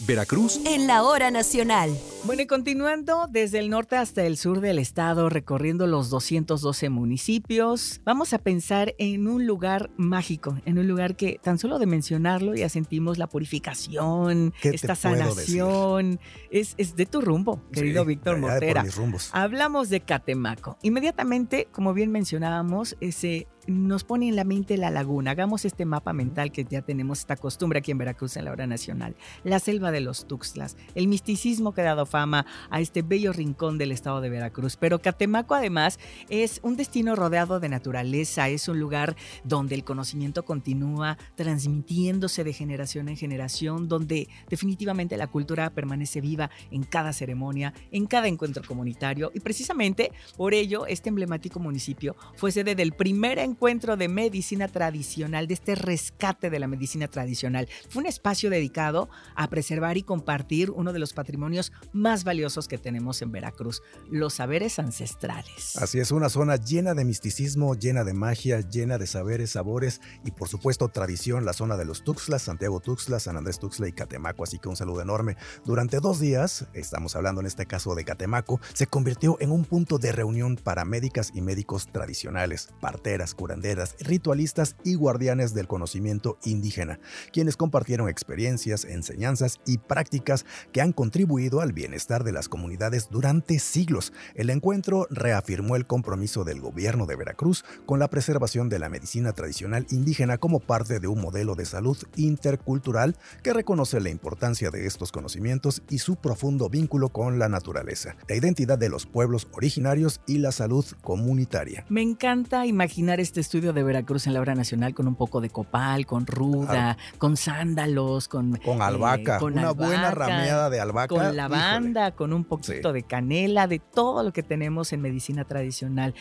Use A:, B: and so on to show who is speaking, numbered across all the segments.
A: Veracruz
B: en la hora nacional.
C: Bueno, y continuando desde el norte hasta el sur del estado, recorriendo los 212 municipios, vamos a pensar en un lugar mágico, en un lugar que tan solo de mencionarlo ya sentimos la purificación, esta sanación. Es de tu rumbo, querido Víctor Mortera.
D: Por mis rumbos.
C: Hablamos de Catemaco. Inmediatamente, como bien mencionábamos, nos pone en la mente la laguna. Hagamos este mapa mental que ya tenemos esta costumbre aquí en Veracruz en la hora nacional. La selva de los Tuxtlas, el misticismo que ha dado fama a este bello rincón del estado de Veracruz. Pero Catemaco además es un destino rodeado de naturaleza, es un lugar donde el conocimiento continúa transmitiéndose de generación en generación, donde definitivamente la cultura permanece viva en cada ceremonia, en cada encuentro comunitario, y precisamente por ello este emblemático municipio fue sede del primer encuentro de medicina tradicional, de este rescate de la medicina tradicional. Fue un espacio dedicado a preservar y compartir uno de los patrimonios más valiosos que tenemos en Veracruz, los saberes ancestrales.
D: Así es, una zona llena de misticismo, llena de magia, llena de saberes, sabores y por supuesto tradición, la zona de los Tuxtlas, Santiago Tuxtla, San Andrés Tuxtla y Catemaco, así que un saludo enorme. Durante 2 días, estamos hablando en este caso de Catemaco, se convirtió en un punto de reunión para médicas y médicos tradicionales, parteras, curanderas, ritualistas y guardianes del conocimiento indígena, quienes compartieron experiencias, enseñanzas y prácticas que han contribuido al bienestar de las comunidades durante siglos. El encuentro reafirmó el compromiso del gobierno de Veracruz con la preservación de la medicina tradicional indígena como parte de un modelo de salud intercultural que reconoce la importancia de estos conocimientos y su profundo vínculo con la naturaleza, la identidad de los pueblos originarios y la salud comunitaria.
C: Me encanta imaginar este estudio de Veracruz en la hora nacional con un poco de copal, con ruda, con sándalos, con
D: albahaca, una buena rameada de albahaca,
C: con lavanda, con un poquito de canela, de todo lo que tenemos en medicina tradicional.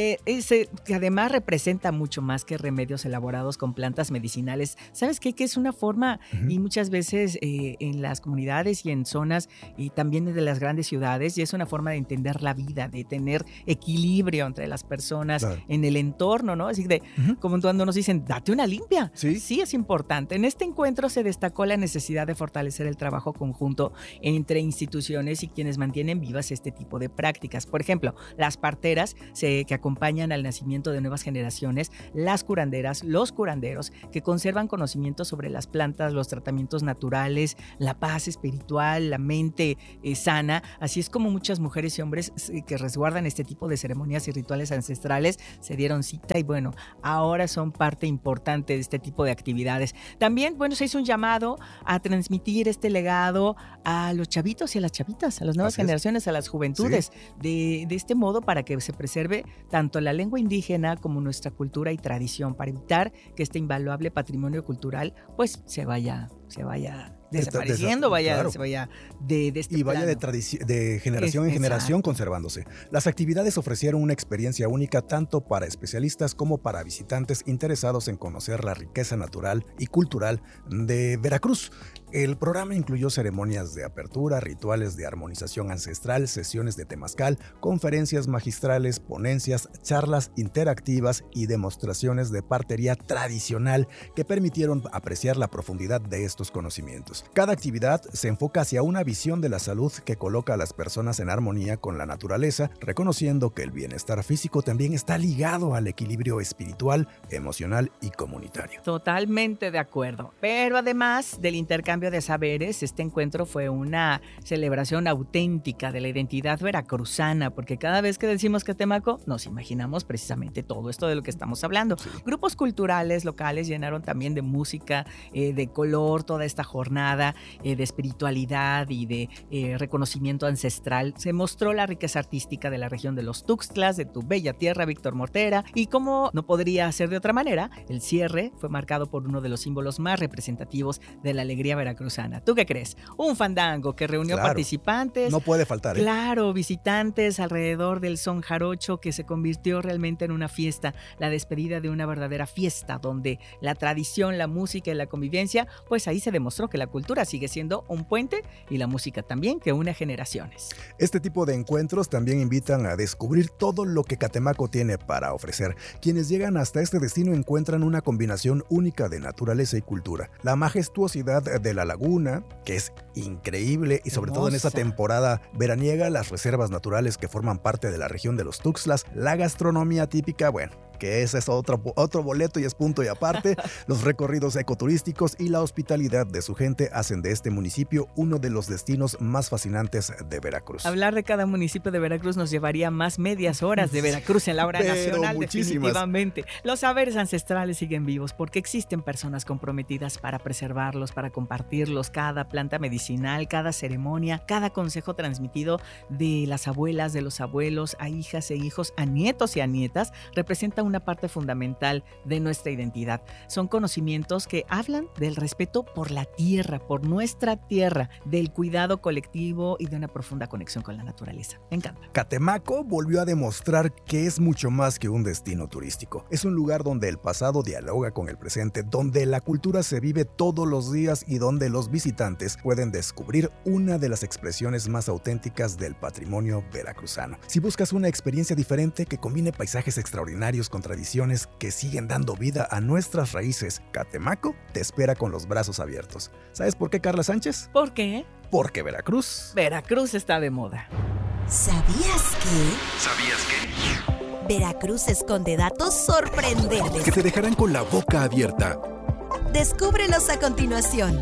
C: Que además representa mucho más que remedios elaborados con plantas medicinales. ¿Sabes qué? Que es una forma, y muchas veces en las comunidades y en zonas y también de las grandes ciudades, y es una forma de entender la vida, de tener equilibrio entre las personas en el entorno, ¿no? Así de, como cuando nos dicen, date una limpia. Sí, es importante. En este encuentro se destacó la necesidad de fortalecer el trabajo conjunto entre instituciones y quienes mantienen vivas este tipo de prácticas. Por ejemplo, las parteras que acompañan al nacimiento de nuevas generaciones, las curanderas, los curanderos que conservan conocimientos sobre las plantas, los tratamientos naturales, la paz espiritual, la mente sana. Así es como muchas mujeres y hombres que resguardan este tipo de ceremonias y rituales ancestrales se dieron cita y bueno, ahora son parte importante de este tipo de actividades. También, bueno, se hizo un llamado a transmitir este legado a los chavitos y a las chavitas, a las nuevas generaciones, a las juventudes, de este modo para que se preserve tanto la lengua indígena como nuestra cultura y tradición, para evitar que este invaluable patrimonio cultural pues se vaya desapareciendo, se vaya de este
D: y vaya
C: plano.
D: de generación en generación conservándose. Las actividades ofrecieron una experiencia única tanto para especialistas como para visitantes interesados en conocer la riqueza natural y cultural de Veracruz. El programa incluyó ceremonias de apertura, rituales de armonización ancestral, sesiones de temazcal, conferencias magistrales, ponencias, charlas interactivas y demostraciones de partería tradicional que permitieron apreciar la profundidad de estos conocimientos. Cada actividad se enfoca hacia una visión de la salud que coloca a las personas en armonía con la naturaleza, reconociendo que el bienestar físico también está ligado al equilibrio espiritual, emocional y comunitario.
C: Totalmente de acuerdo. Pero además del intercambio de saberes, este encuentro fue una celebración auténtica de la identidad veracruzana, porque cada vez que decimos Catemaco, nos imaginamos precisamente todo esto de lo que estamos hablando. Grupos culturales locales llenaron también de música, de color, toda esta jornada de espiritualidad y de reconocimiento ancestral. Se mostró la riqueza artística de la región de los Tuxtlas, de tu bella tierra, Víctor Mortera, y como no podría ser de otra manera, el cierre fue marcado por uno de los símbolos más representativos de la alegría veracruzana. ¿Tú qué crees? Un fandango que reunió participantes.
D: No puede faltar,
C: Claro, visitantes alrededor del son jarocho, que se convirtió realmente en una fiesta, la despedida de una verdadera fiesta, donde la tradición, la música y la convivencia, pues ahí se demostró que la cultura sigue siendo un puente y la música también que une generaciones.
D: Este tipo de encuentros también invitan a descubrir todo lo que Catemaco tiene para ofrecer. Quienes llegan hasta este destino encuentran una combinación única de naturaleza y cultura. La majestuosidad de la laguna, que es increíble, y sobre todo en esta temporada veraniega, las reservas naturales que forman parte de la región de los Tuxtlas, la gastronomía típica, bueno, que ese es otro boleto y es punto y aparte. Los recorridos ecoturísticos y la hospitalidad de su gente hacen de este municipio uno de los destinos más fascinantes de Veracruz.
C: Hablar de cada municipio de Veracruz nos llevaría más medias horas de Veracruz en la hora nacional, definitivamente. Los saberes ancestrales siguen vivos porque existen personas comprometidas para preservarlos, para compartirlos. Cada planta medicinal, cada ceremonia, cada consejo transmitido de las abuelas, de los abuelos, a hijas e hijos, a nietos y a nietas, representa una parte fundamental de nuestra identidad. Son conocimientos que hablan del respeto por la tierra, por nuestra tierra, del cuidado colectivo y de una profunda conexión con la naturaleza. Me encanta.
D: Catemaco volvió a demostrar que es mucho más que un destino turístico. Es un lugar donde el pasado dialoga con el presente, donde la cultura se vive todos los días y donde los visitantes pueden descubrir una de las expresiones más auténticas del patrimonio veracruzano. Si buscas una experiencia diferente que combine paisajes extraordinarios con tradiciones que siguen dando vida a nuestras raíces, Catemaco te espera con los brazos abiertos. ¿Sabes por qué, Carla Sánchez?
C: ¿Por qué?
D: Porque Veracruz
C: está de moda.
A: ¿Sabías que? Veracruz esconde datos sorprendentes
B: que te dejarán con la boca abierta.
A: Descúbrelos a continuación.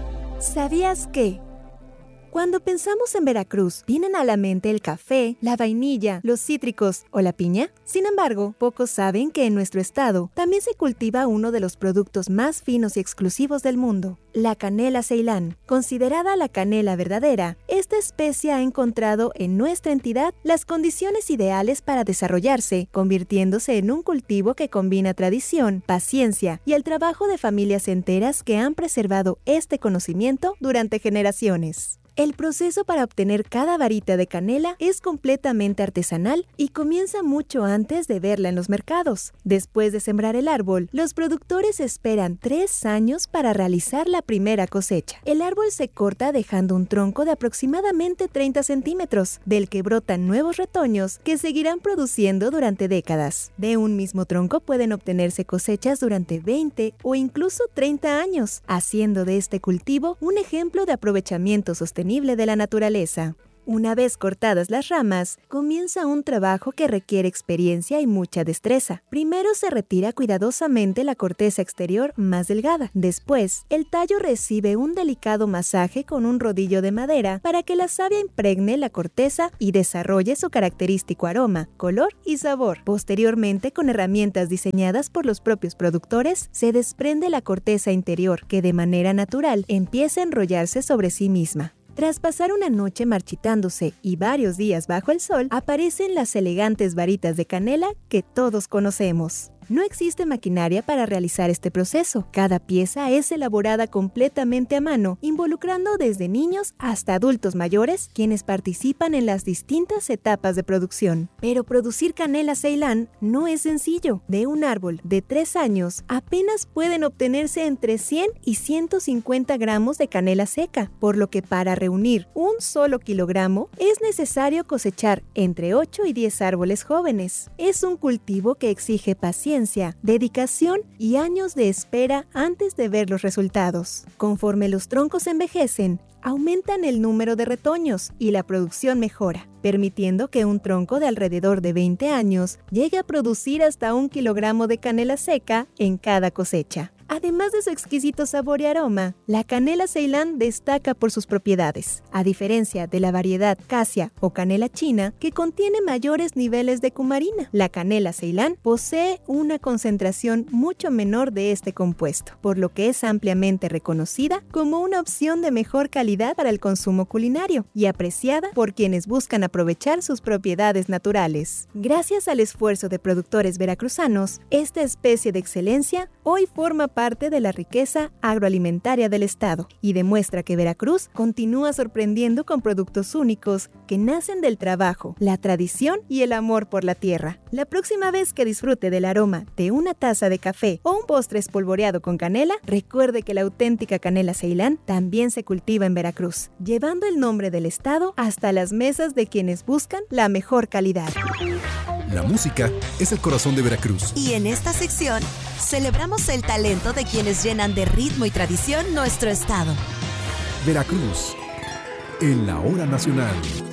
E: ¿Sabías que? Cuando pensamos en Veracruz, ¿vienen a la mente el café, la vainilla, los cítricos o la piña? Sin embargo, pocos saben que en nuestro estado también se cultiva uno de los productos más finos y exclusivos del mundo, la canela Ceilán. Considerada la canela verdadera, esta especie ha encontrado en nuestra entidad las condiciones ideales para desarrollarse, convirtiéndose en un cultivo que combina tradición, paciencia y el trabajo de familias enteras que han preservado este conocimiento durante generaciones. El proceso para obtener cada varita de canela es completamente artesanal y comienza mucho antes de verla en los mercados. Después de sembrar el árbol, los productores esperan 3 años para realizar la primera cosecha. El árbol se corta dejando un tronco de aproximadamente 30 centímetros, del que brotan nuevos retoños que seguirán produciendo durante décadas. De un mismo tronco pueden obtenerse cosechas durante 20 o incluso 30 años, haciendo de este cultivo un ejemplo de aprovechamiento sostenible de la naturaleza. Una vez cortadas las ramas, comienza un trabajo que requiere experiencia y mucha destreza. Primero se retira cuidadosamente la corteza exterior más delgada. Después, el tallo recibe un delicado masaje con un rodillo de madera para que la savia impregne la corteza y desarrolle su característico aroma, color y sabor. Posteriormente, con herramientas diseñadas por los propios productores, se desprende la corteza interior, que de manera natural empieza a enrollarse sobre sí misma. Tras pasar una noche marchitándose y varios días bajo el sol, aparecen las elegantes varitas de canela que todos conocemos. No existe maquinaria para realizar este proceso. Cada pieza es elaborada completamente a mano, involucrando desde niños hasta adultos mayores, quienes participan en las distintas etapas de producción. Pero producir canela Ceilán no es sencillo. De un árbol de 3 años, apenas pueden obtenerse entre 100 y 150 gramos de canela seca, por lo que para reunir un solo kilogramo es necesario cosechar entre 8 y 10 árboles jóvenes. Es un cultivo que exige paciencia, dedicación y años de espera antes de ver los resultados. Conforme los troncos envejecen, aumentan el número de retoños y la producción mejora, permitiendo que un tronco de alrededor de 20 años llegue a producir hasta 1 kilogramo de canela seca en cada cosecha. Además de su exquisito sabor y aroma, la canela Ceilán destaca por sus propiedades. A diferencia de la variedad Cassia o canela china, que contiene mayores niveles de cumarina, la canela Ceilán posee una concentración mucho menor de este compuesto, por lo que es ampliamente reconocida como una opción de mejor calidad para el consumo culinario y apreciada por quienes buscan aprovechar sus propiedades naturales. Gracias al esfuerzo de productores veracruzanos, esta especie de excelencia hoy forma parte de la riqueza agroalimentaria del estado y demuestra que Veracruz continúa sorprendiendo con productos únicos que nacen del trabajo, la tradición y el amor por la tierra. La próxima vez que disfrute del aroma de una taza de café o un postre espolvoreado con canela, recuerde que la auténtica canela Ceilán también se cultiva en Veracruz, llevando el nombre del estado hasta las mesas de quienes buscan la mejor calidad.
B: La música es el corazón de Veracruz.
A: Y en esta sección celebramos el talento de quienes llenan de ritmo y tradición nuestro estado.
B: Veracruz, en la hora nacional.